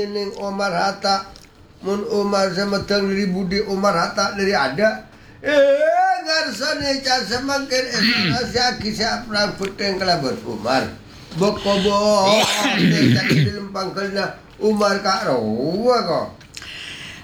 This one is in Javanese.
Ning Omar Hatta mun Umar semedang dari Budi Umar Hatta dari ada ngarsane ca semangkin esasi siap rambut yang kelabut Umar bokobo tak dilempang kena Umar kak rawa kok